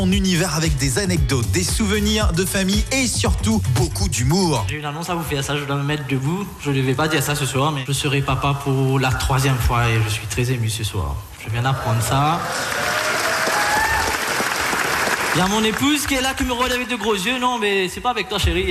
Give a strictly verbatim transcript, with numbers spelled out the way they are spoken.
Mon univers avec des anecdotes, des souvenirs de famille et surtout beaucoup d'humour. J'ai une annonce à vous faire, ça je dois me mettre debout. Je ne vais pas dire ça ce soir, mais je serai papa pour la troisième fois et je suis très ému ce soir. Je viens d'apprendre ça. Il y a mon épouse qui est là, qui me regarde avec de gros yeux. Non, mais c'est pas avec toi, chérie.